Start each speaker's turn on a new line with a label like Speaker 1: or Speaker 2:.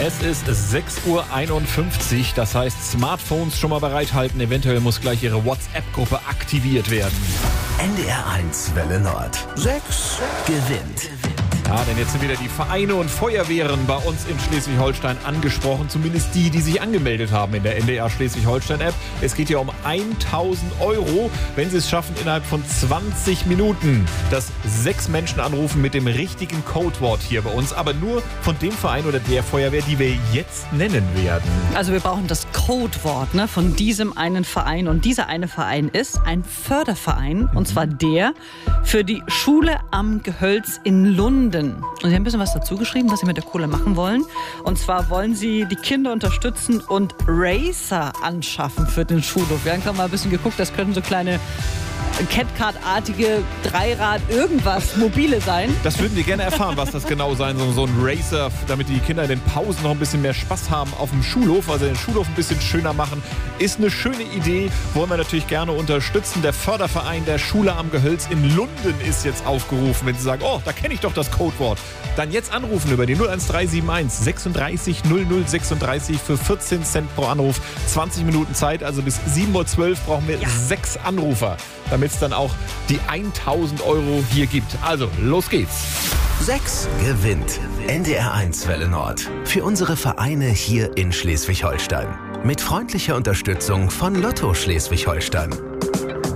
Speaker 1: Es ist 6:51 Uhr, das heißt Smartphones schon mal bereithalten. Eventuell muss gleich Ihre WhatsApp-Gruppe aktiviert werden.
Speaker 2: NDR 1 Welle Nord. 6 gewinnt.
Speaker 1: Ja, denn jetzt sind wieder die Vereine und Feuerwehren bei uns in Schleswig-Holstein angesprochen. Zumindest die sich angemeldet haben in der NDR Schleswig-Holstein-App. Es geht ja um 1.000 €, wenn Sie es schaffen, innerhalb von 20 Minuten, dass 6 Menschen anrufen mit dem richtigen Codewort hier bei uns. Aber nur von dem Verein oder der Feuerwehr, die wir jetzt nennen werden.
Speaker 3: Also wir brauchen das Codewort von diesem einen Verein. Und dieser eine Verein ist ein Förderverein. Und zwar der für die Schule am Gehölz in Lunden. Und Sie haben ein bisschen was dazu geschrieben, was Sie mit der Kohle machen wollen. Und zwar wollen Sie die Kinder unterstützen und Racer anschaffen für den Schulhof. Wir haben mal ein bisschen geguckt, das könnten so kleine Catcard-artige Dreirad-Irgendwas mobile sein.
Speaker 1: Das würden wir gerne erfahren, was das genau sein soll. So ein Racer, damit die Kinder in den Pausen noch ein bisschen mehr Spaß haben auf dem Schulhof, also den Schulhof ein bisschen schöner machen. Ist eine schöne Idee, wollen wir natürlich gerne unterstützen. Der Förderverein der Schule am Gehölz in Lunden ist jetzt aufgerufen. Wenn Sie sagen, oh, da kenne ich doch das Codewort, dann jetzt anrufen über die 01371 36 00 36 für 14 Cent pro Anruf. 20 Minuten Zeit, also bis 7:12 Uhr brauchen wir 6 Anrufer, damit es dann auch die 1.000 € hier gibt. Also, los geht's.
Speaker 2: 6 gewinnt. NDR 1 Welle Nord. Für unsere Vereine hier in Schleswig-Holstein. Mit freundlicher Unterstützung von Lotto Schleswig-Holstein.